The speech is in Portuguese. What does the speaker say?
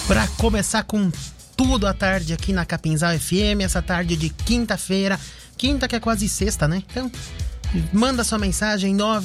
Para começar com tudo à tarde aqui na Capinzal FM, essa tarde de quinta-feira, quinta que é quase sexta, né? Então, manda sua mensagem